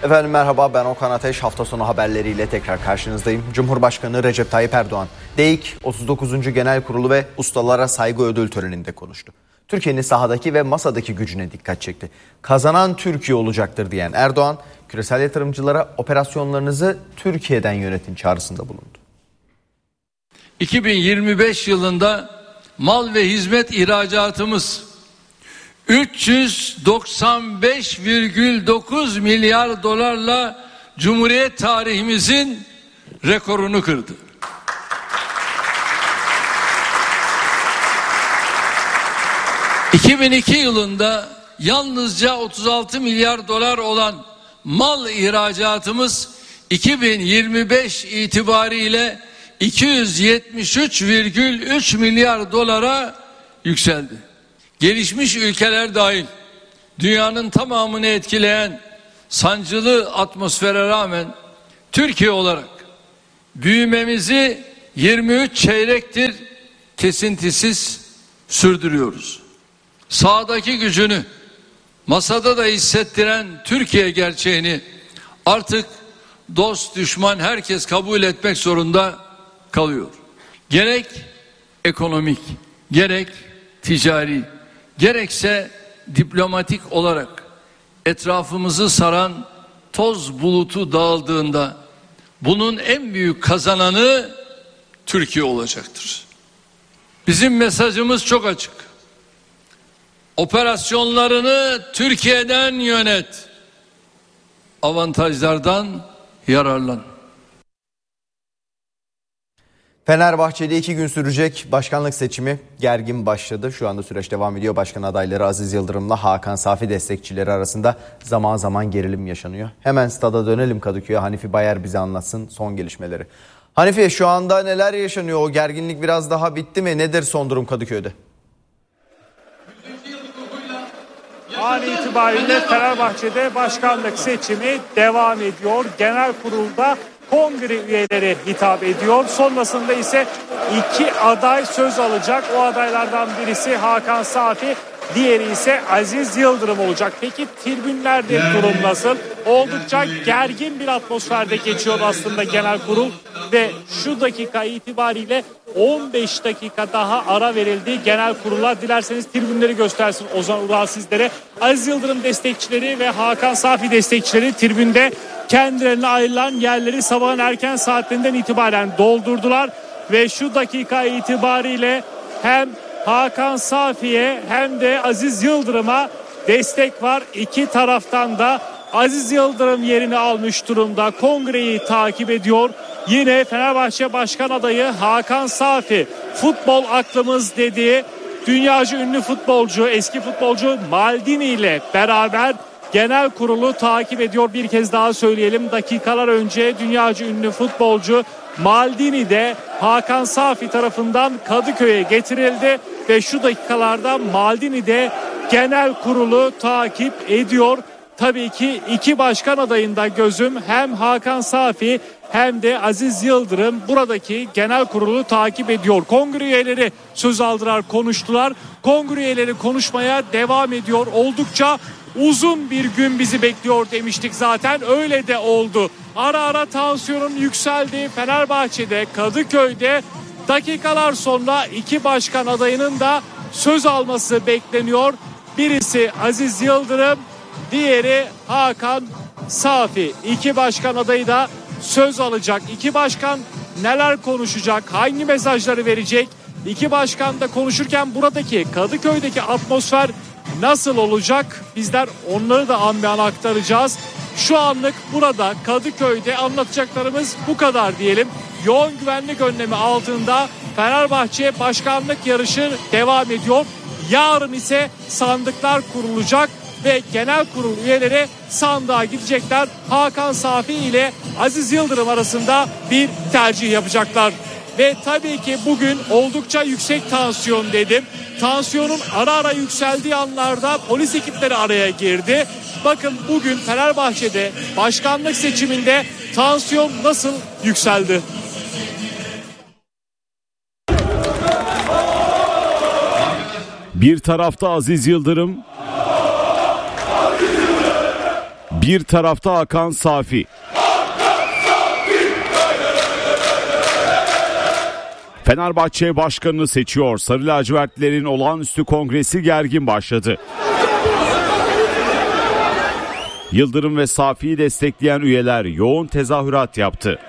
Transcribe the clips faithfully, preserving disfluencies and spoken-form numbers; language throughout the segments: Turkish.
Efendim merhaba, ben Okan Ateş. Hafta sonu haberleriyle tekrar karşınızdayım. Cumhurbaşkanı Recep Tayyip Erdoğan, DEİK otuz dokuzuncu Genel Kurulu ve Ustalara Saygı Ödül Töreni'nde konuştu. Türkiye'nin sahadaki ve masadaki gücüne dikkat çekti. Kazanan Türkiye olacaktır diyen Erdoğan, küresel yatırımcılara operasyonlarınızı Türkiye'den yönetin çağrısında bulundu. iki bin yirmi beş yılında mal ve hizmet ihracatımız üç yüz doksan beş virgül dokuz milyar dolarla Cumhuriyet tarihimizin rekorunu kırdı. iki bin iki yılında yalnızca otuz altı milyar dolar olan mal ihracatımız iki bin yirmi beş itibariyle iki yüz yetmiş üç virgül üç milyar dolara yükseldi. Gelişmiş ülkeler dahil dünyanın tamamını etkileyen sancılı atmosfere rağmen Türkiye olarak büyümemizi yirmi üç çeyrektir kesintisiz sürdürüyoruz. Sahadaki gücünü masada da hissettiren Türkiye gerçeğini artık dost düşman herkes kabul etmek zorunda kalıyor. Gerek ekonomik, gerek ticari, gerekse diplomatik olarak etrafımızı saran toz bulutu dağıldığında bunun en büyük kazananı Türkiye olacaktır. Bizim mesajımız çok açık. Operasyonlarını Türkiye'den yönet. Avantajlardan yararlan. Fenerbahçe'de iki gün sürecek başkanlık seçimi gergin başladı. Şu anda süreç devam ediyor. Başkan adayları Aziz Yıldırım'la Hakan Safi destekçileri arasında zaman zaman gerilim yaşanıyor. Hemen stada dönelim Kadıköy'e. Hanifi Bayer bize anlatsın son gelişmeleri. Hanifi, şu anda neler yaşanıyor? O gerginlik biraz daha bitti mi? Nedir son durum Kadıköy'de? An itibariyle Fenerbahçe'de başkanlık seçimi devam ediyor. Genel kurulda kongre üyeleri hitap ediyor. Sonrasında ise iki aday söz alacak. O adaylardan birisi Hakan Safi, diğeri ise Aziz Yıldırım olacak. Peki tribünlerde durum nasıl? Oldukça gergin bir atmosferde geçiyor aslında genel kurul ve şu dakika itibariyle on beş dakika daha ara verildi genel kurula. Dilerseniz tribünleri göstersin Ozan Ural sizlere. Aziz Yıldırım destekçileri ve Hakan Safi destekçileri tribünde kendilerine ayrılan yerleri sabahın erken saatlerinden itibaren doldurdular ve şu dakika itibariyle hem Hakan Safi'ye hem de Aziz Yıldırım'a destek var. İki taraftan da Aziz Yıldırım yerini almış durumda. Kongreyi takip ediyor. Yine Fenerbahçe Başkan adayı Hakan Safi, futbol aklımız dediği dünyaca ünlü futbolcu, eski futbolcu Maldini ile beraber genel kurulu takip ediyor. Bir kez daha söyleyelim, dakikalar önce dünyaca ünlü futbolcu Maldini de Hakan Safi tarafından Kadıköy'e getirildi ve şu dakikalarda Maldini de genel kurulu takip ediyor. Tabii ki iki başkan adayında gözüm hem Hakan Safi hem de Aziz Yıldırım buradaki genel kurulu takip ediyor. Kongre üyeleri söz aldılar, konuştular. Kongre üyeleri konuşmaya devam ediyor. Oldukça uzun bir gün bizi bekliyor demiştik zaten. Öyle de oldu. Ara ara tansiyonun yükseldiği Fenerbahçe'de, Kadıköy'de dakikalar sonra iki başkan adayının da söz alması bekleniyor. Birisi Aziz Yıldırım, diğeri Hakan Safi. İki başkan adayı da söz alacak. İki başkan neler konuşacak? Hangi mesajları verecek? İki başkan da konuşurken buradaki Kadıköy'deki atmosfer nasıl olacak? Bizler onları da an be an aktaracağız. Şu anlık burada Kadıköy'de anlatacaklarımız bu kadar diyelim. Yoğun güvenlik önlemi altında Fenerbahçe başkanlık yarışı devam ediyor. Yarın ise sandıklar kurulacak ve genel kurul üyeleri sandığa gidecekler. Hakan Safi ile Aziz Yıldırım arasında bir tercih yapacaklar. Ve tabii ki bugün oldukça yüksek tansiyon dedim. Tansiyonun ara ara yükseldiği anlarda polis ekipleri araya girdi. Bakın bugün Fenerbahçe'de başkanlık seçiminde tansiyon nasıl yükseldi? Bir tarafta Aziz Yıldırım, Bir tarafta Hakan Safi. Fenerbahçe başkanını seçiyor. Sarı lacivertlilerin olağanüstü kongresi gergin başladı. Yıldırım ve Safi'yi destekleyen üyeler yoğun tezahürat yaptı.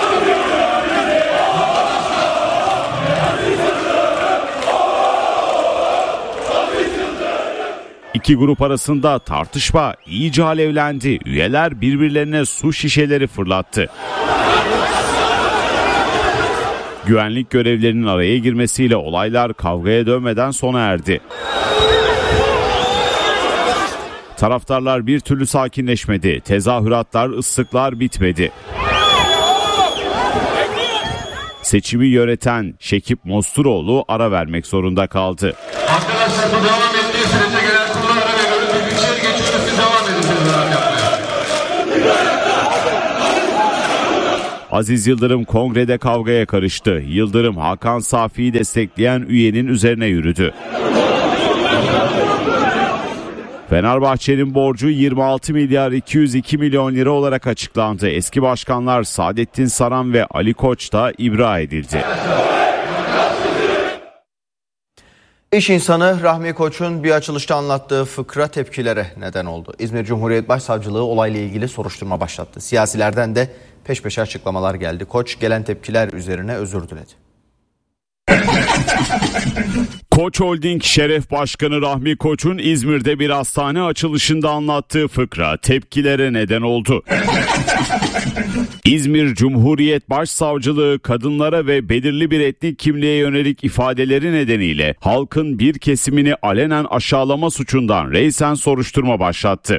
İki grup arasında tartışma iyice alevlendi. Üyeler birbirlerine su şişeleri fırlattı. Güvenlik görevlilerinin araya girmesiyle olaylar kavgaya dönmeden sona erdi. Taraftarlar bir türlü sakinleşmedi. Tezahüratlar, ıslıklar bitmedi. Seçimi yöneten Şekip Mosturoğlu ara vermek zorunda kaldı. Arkadaşlar bu devam ettiği sürece genel kurulu ara veriyoruz. Bir büyükşehir geçiyoruz. Siz devam edin. Aziz Yıldırım kongrede kavgaya karıştı. Yıldırım Hakan Safi'yi destekleyen üyenin üzerine yürüdü. Fenerbahçe'nin borcu yirmi altı milyar iki yüz iki milyon lira olarak açıklandı. Eski başkanlar Saadettin Saran ve Ali Koç da ibra edildi. İş insanı Rahmi Koç'un bir açılışta anlattığı fıkra tepkilere neden oldu. İzmir Cumhuriyet Başsavcılığı olayla ilgili soruşturma başlattı. Siyasilerden de peş peşe açıklamalar geldi. Koç gelen tepkiler üzerine özür diledi. Koç Holding Şeref Başkanı Rahmi Koç'un İzmir'de bir hastane açılışında anlattığı fıkra tepkilere neden oldu. İzmir Cumhuriyet Başsavcılığı kadınlara ve belirli bir etnik kimliğe yönelik ifadeleri nedeniyle halkın bir kesimini alenen aşağılama suçundan reysen soruşturma başlattı.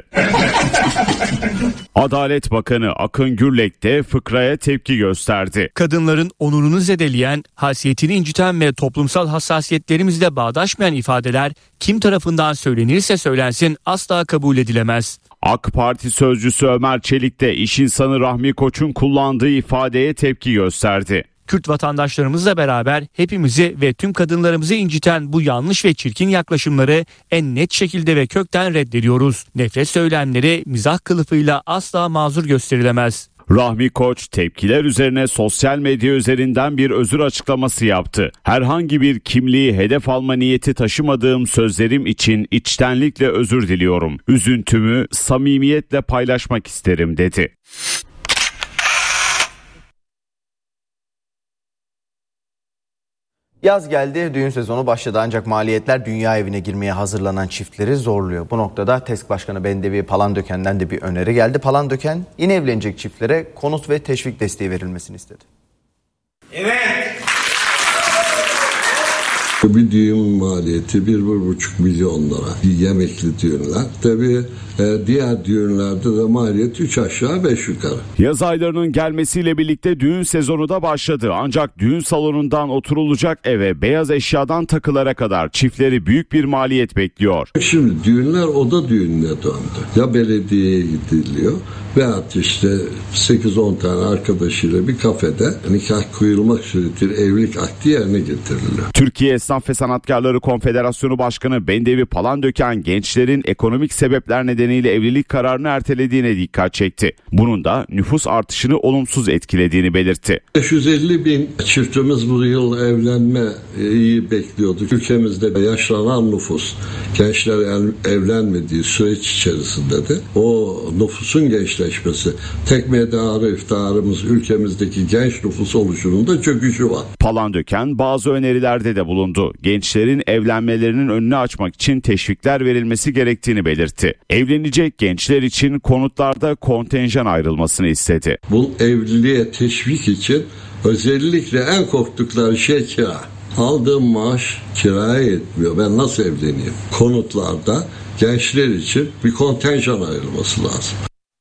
Adalet Bakanı Akın Gürlek de fıkraya tepki gösterdi. Kadınların onurunu zedeleyen, haysiyetini inciten ve toplumsal hassasiyetlerimizle bağdaşmayan ifadeler kim tarafından söylenirse söylensin asla kabul edilemez. AK Parti sözcüsü Ömer Çelik de iş insanı Rahmi Koç'un kullandığı ifadeye tepki gösterdi. Kürt vatandaşlarımızla beraber hepimizi ve tüm kadınlarımızı inciten bu yanlış ve çirkin yaklaşımları en net şekilde ve kökten reddediyoruz. Nefret söylemleri mizah kılıfıyla asla mazur gösterilemez. Rahmi Koç tepkiler üzerine sosyal medya üzerinden bir özür açıklaması yaptı. Herhangi bir kimliği hedef alma niyeti taşımadığım sözlerim için içtenlikle özür diliyorum. Üzüntümü samimiyetle paylaşmak isterim dedi. Yaz geldi, düğün sezonu başladı ancak maliyetler dünya evine girmeye hazırlanan çiftleri zorluyor. Bu noktada TESK Başkanı Bendevi Palandöken'den de bir öneri geldi. Palandöken yeni evlenecek çiftlere konut ve teşvik desteği verilmesini istedi. Evet. Bir düğün maliyeti bir, bir buçuk milyon lira. Yemekli düğünler. Tabii e, diğer düğünlerde de maliyet üç aşağı beş yukarı. Yaz aylarının gelmesiyle birlikte düğün sezonu da başladı. Ancak düğün salonundan oturulacak eve, beyaz eşyadan takılara kadar çiftleri büyük bir maliyet bekliyor. Şimdi düğünler oda düğününe döndü. Ya belediyeye gidiliyor veyahut işte sekiz on tane arkadaşıyla bir kafede nikah kıyılmak suretiyle evlilik akdi yerine getiriliyor. Türkiye Esnaf ve Sanatkarları Konfederasyonu Başkanı Bendevi Palandöken gençlerin ekonomik sebepler nedeniyle evlilik kararını ertelediğine dikkat çekti. Bunun da nüfus artışını olumsuz etkilediğini belirtti. beş yüz elli bin çiftimiz bu yıl evlenmeyi bekliyorduk. Ülkemizde yaşlanan nüfus, gençler evlenmediği süreç içerisinde de o nüfusun gençleşmesi, tek medarı iftiharımız ülkemizdeki genç nüfus oluşumunda çöküşü var. Palandöken bazı önerilerde de bulundu. Gençlerin evlenmelerinin önünü açmak için teşvikler verilmesi gerektiğini belirtti. Evlenecek gençler için konutlarda kontenjan ayrılmasını istedi. Bu evliliğe teşvik için özellikle en korktukları şey kira. Aldığım maaş kiraya yetmiyor. Ben nasıl evleneyim? Konutlarda gençler için bir kontenjan ayrılması lazım.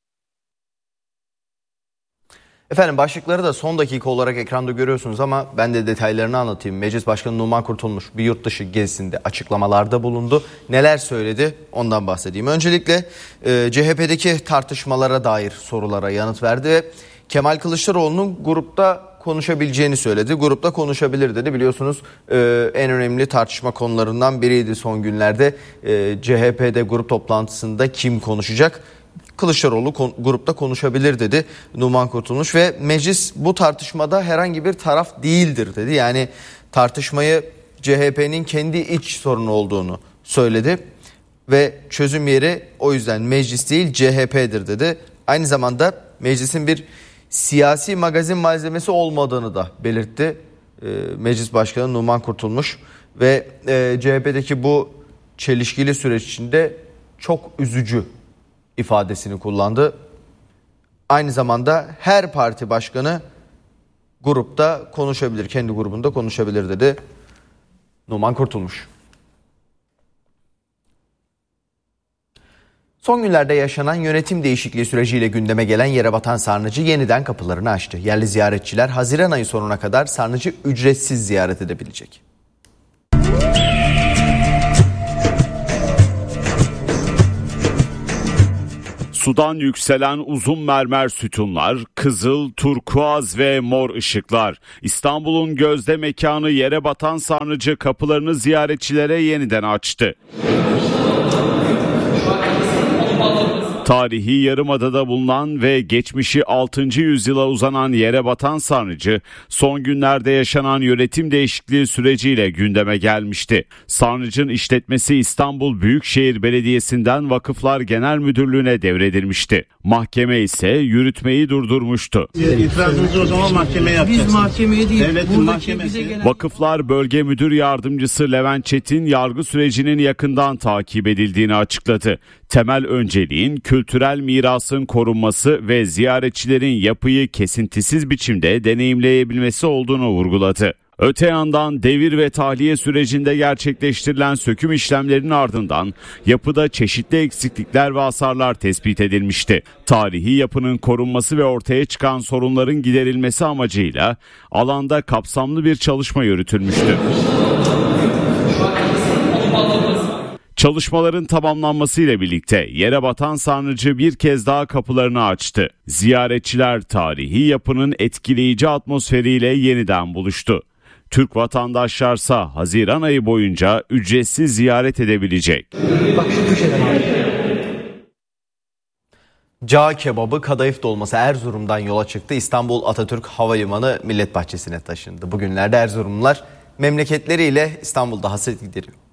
Efendim başlıkları da son dakika olarak ekranda görüyorsunuz ama ben de detaylarını anlatayım. Meclis Başkanı Numan Kurtulmuş bir yurt dışı gezisinde açıklamalarda bulundu. Neler söyledi ondan bahsedeyim. Öncelikle e, C H P'deki tartışmalara dair sorulara yanıt verdi ve Kemal Kılıçdaroğlu'nun grupta konuşabileceğini söyledi. Grupta konuşabilir dedi. Biliyorsunuz e, en önemli tartışma konularından biriydi son günlerde. E, C H P'de grup toplantısında kim konuşacak? Kılıçdaroğlu kon- grupta konuşabilir dedi Numan Kurtulmuş ve meclis bu tartışmada herhangi bir taraf değildir dedi. Yani tartışmayı C H P'nin kendi iç sorunu olduğunu söyledi ve çözüm yeri o yüzden meclis değil C H P'dir dedi. Aynı zamanda meclisin bir siyasi magazin malzemesi olmadığını da belirtti e, Meclis Başkanı Numan Kurtulmuş ve e, C H P'deki bu çelişkili süreç içinde çok üzücü ifadesini kullandı. Aynı zamanda her parti başkanı grupta konuşabilir, kendi grubunda konuşabilir dedi Numan Kurtulmuş. Son günlerde yaşanan yönetim değişikliği süreciyle gündeme gelen Yerebatan Sarnıcı yeniden kapılarını açtı. Yerli ziyaretçiler Haziran ayı sonuna kadar Sarnıcı ücretsiz ziyaret edebilecek. Sudan yükselen uzun mermer sütunlar, kızıl, turkuaz ve mor ışıklar. İstanbul'un gözde mekanı Yerebatan Sarnıcı kapılarını ziyaretçilere yeniden açtı. Tarihi Yarımada'da bulunan ve geçmişi altıncı yüzyıla uzanan Yerebatan Sarnıcı, son günlerde yaşanan yönetim değişikliği süreciyle gündeme gelmişti. Sarnıcı'nın işletmesi İstanbul Büyükşehir Belediyesi'nden Vakıflar Genel Müdürlüğü'ne devredilmişti. Mahkeme ise yürütmeyi durdurmuştu. İtirazınızı o zaman mahkemeye yapacağız. Biz mahkemeye değil, devletin mahkemesi. Gelen... Vakıflar Bölge Müdür Yardımcısı Levent Çetin, yargı sürecinin yakından takip edildiğini açıkladı. Temel önceliğin kültürel mirasın korunması ve ziyaretçilerin yapıyı kesintisiz biçimde deneyimleyebilmesi olduğunu vurguladı. Öte yandan devir ve tahliye sürecinde gerçekleştirilen söküm işlemlerinin ardından yapıda çeşitli eksiklikler ve hasarlar tespit edilmişti. Tarihi yapının korunması ve ortaya çıkan sorunların giderilmesi amacıyla alanda kapsamlı bir çalışma yürütülmüştü. Çalışmaların tamamlanmasıyla birlikte Yerebatan Sarnıcı bir kez daha kapılarını açtı. Ziyaretçiler tarihi yapının etkileyici atmosferiyle yeniden buluştu. Türk vatandaşlarsa Haziran ayı boyunca ücretsiz ziyaret edebilecek. Cağ kebabı, kadayıf dolması Erzurum'dan yola çıktı. İstanbul Atatürk Havalimanı Millet Bahçesi'ne taşındı. Bugünlerde Erzurumlular memleketleriyle İstanbul'da hasret gideriyor.